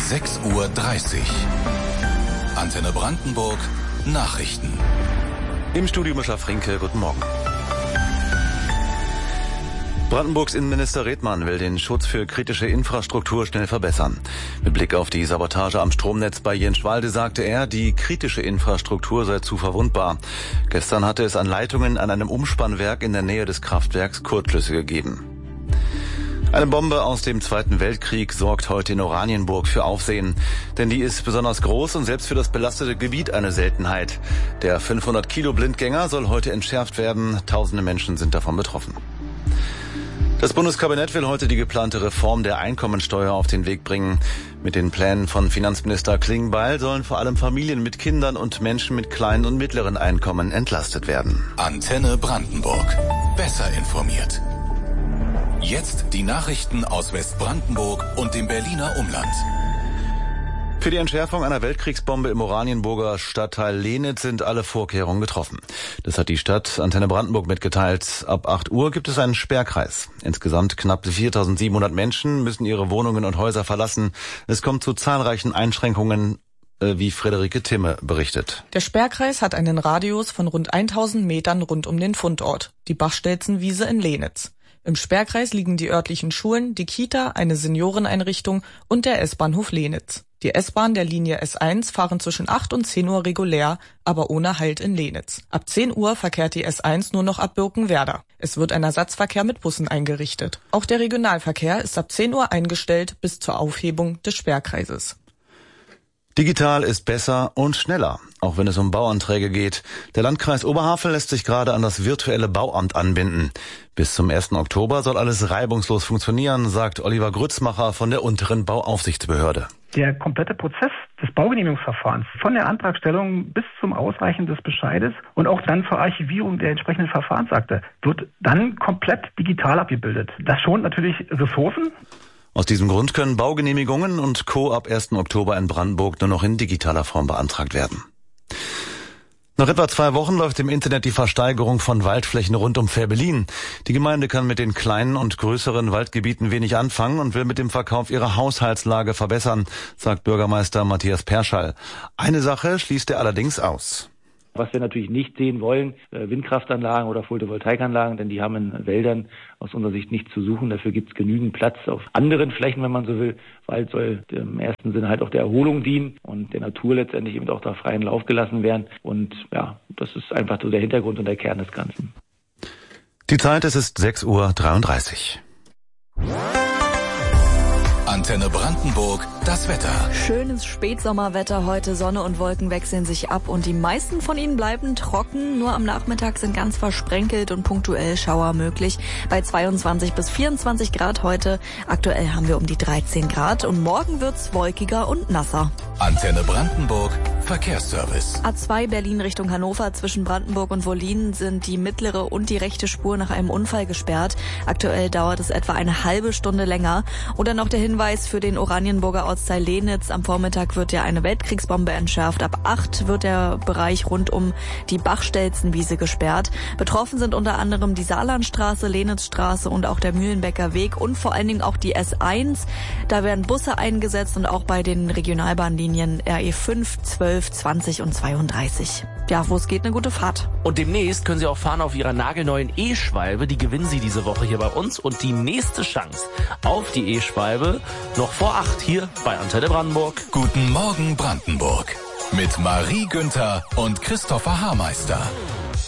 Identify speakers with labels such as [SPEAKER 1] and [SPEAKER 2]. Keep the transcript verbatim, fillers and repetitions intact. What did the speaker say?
[SPEAKER 1] sechs Uhr dreißig. Antenne Brandenburg, Nachrichten.
[SPEAKER 2] Im Studio Mischa Frinke, guten Morgen. Brandenburgs Innenminister Redmann will den Schutz für kritische Infrastruktur schnell verbessern. Mit Blick auf die Sabotage am Stromnetz bei Jenschwalde sagte er, die kritische Infrastruktur sei zu verwundbar. Gestern hatte es an Leitungen an einem Umspannwerk in der Nähe des Kraftwerks Kurzschlüsse gegeben. Eine Bombe aus dem Zweiten Weltkrieg sorgt heute in Oranienburg für Aufsehen. Denn die ist besonders groß und selbst für das belastete Gebiet eine Seltenheit. Der fünfhundert Kilo Blindgänger soll heute entschärft werden. Tausende Menschen sind davon betroffen. Das Bundeskabinett will heute die geplante Reform der Einkommensteuer auf den Weg bringen. Mit den Plänen von Finanzminister Klingbeil sollen vor allem Familien mit Kindern und Menschen mit kleinen und mittleren Einkommen entlastet werden.
[SPEAKER 1] Antenne Brandenburg. Besser informiert. Jetzt die Nachrichten aus Westbrandenburg und dem Berliner Umland.
[SPEAKER 2] Für die Entschärfung einer Weltkriegsbombe im Oranienburger Stadtteil Lehnitz sind alle Vorkehrungen getroffen. Das hat die Stadt Antenne Brandenburg mitgeteilt. Ab acht Uhr gibt es einen Sperrkreis. Insgesamt knapp viertausendsiebenhundert Menschen müssen ihre Wohnungen und Häuser verlassen. Es kommt zu zahlreichen Einschränkungen, wie Friederike Timme berichtet.
[SPEAKER 3] Der Sperrkreis hat einen Radius von rund tausend Metern rund um den Fundort, die Bachstelzenwiese in Lehnitz. Im Sperrkreis liegen die örtlichen Schulen, die Kita, eine Senioreneinrichtung und der S-Bahnhof Lehnitz. Die S-Bahn der Linie S eins fahren zwischen acht und zehn Uhr regulär, aber ohne Halt in Lehnitz. Ab zehn Uhr verkehrt die S eins nur noch ab Birkenwerder. Es wird ein Ersatzverkehr mit Bussen eingerichtet. Auch der Regionalverkehr ist ab zehn Uhr eingestellt bis zur Aufhebung des Sperrkreises.
[SPEAKER 2] Digital ist besser und schneller, auch wenn es um Bauanträge geht. Der Landkreis Oberhavel lässt sich gerade an das virtuelle Bauamt anbinden. Bis zum ersten Oktober soll alles reibungslos funktionieren, sagt Oliver Grützmacher von der unteren Bauaufsichtsbehörde.
[SPEAKER 4] Der komplette Prozess des Baugenehmigungsverfahrens, von der Antragstellung bis zum Ausreichen des Bescheides und auch dann zur Archivierung der entsprechenden Verfahrensakte, wird dann komplett digital abgebildet. Das schont natürlich Ressourcen.
[SPEAKER 2] Aus diesem Grund können Baugenehmigungen und Co. ab ersten Oktober in Brandenburg nur noch in digitaler Form beantragt werden. Nach etwa zwei Wochen läuft im Internet die Versteigerung von Waldflächen rund um Fehrbellin. Die Gemeinde kann mit den kleinen und größeren Waldgebieten wenig anfangen und will mit dem Verkauf ihre Haushaltslage verbessern, sagt Bürgermeister Matthias Perschall. Eine Sache schließt er allerdings aus.
[SPEAKER 5] Was wir natürlich nicht sehen wollen, Windkraftanlagen oder Photovoltaikanlagen, denn die haben in Wäldern aus unserer Sicht nichts zu suchen. Dafür gibt es genügend Platz auf anderen Flächen, wenn man so will. Wald soll im ersten Sinne halt auch der Erholung dienen und der Natur letztendlich eben auch da freien Lauf gelassen werden. Und ja, das ist einfach so der Hintergrund und der Kern des Ganzen.
[SPEAKER 2] Die Zeit, es ist sechs Uhr dreiunddreißig.
[SPEAKER 1] Antenne Brandenburg, das Wetter.
[SPEAKER 6] Schönes Spätsommerwetter heute. Sonne und Wolken wechseln sich ab und die meisten von ihnen bleiben trocken. Nur am Nachmittag sind ganz versprenkelt und punktuell Schauer möglich. Bei zweiundzwanzig bis vierundzwanzig Grad heute. Aktuell haben wir um die dreizehn Grad und morgen wird's wolkiger und nasser.
[SPEAKER 1] Antenne Brandenburg, Verkehrsservice.
[SPEAKER 6] A zwei Berlin Richtung Hannover zwischen Brandenburg und Wollin sind die mittlere und die rechte Spur nach einem Unfall gesperrt. Aktuell dauert es etwa eine halbe Stunde länger. Oder noch der Hinweis für den Oranienburger Ortsteil Lehnitz. Am Vormittag wird ja eine Weltkriegsbombe entschärft. Ab acht wird der Bereich rund um die Bachstelzenwiese gesperrt. Betroffen sind unter anderem die Saarlandstraße, Lenitzstraße und auch der Mühlenbecker Weg und vor allen Dingen auch die S eins. Da werden Busse eingesetzt und auch bei den Regionalbahnlinien R E fünf, zwölf, zwanzig und zweiunddreißig. Ja, wo es geht, eine gute Fahrt.
[SPEAKER 7] Und demnächst können Sie auch fahren auf Ihrer nagelneuen E-Schwalbe. Die gewinnen Sie diese Woche hier bei uns. Und die nächste Chance auf die E-Schwalbe noch vor acht hier bei Antenne Brandenburg.
[SPEAKER 1] Guten Morgen Brandenburg mit Marie Günther und Christopher Haarmeister.